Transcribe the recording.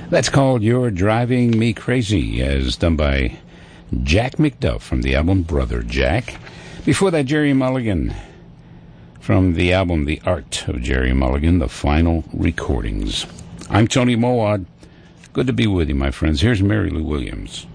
That's called You're Driving Me Crazy, as done by Jack McDuff from the album Brother Jack. Before that, Jerry Mulligan from the album The Art of Jerry Mulligan, The Final Recordings. I'm Tony Mowad. Good to be with you, my friends. Here's Mary Lou Williams.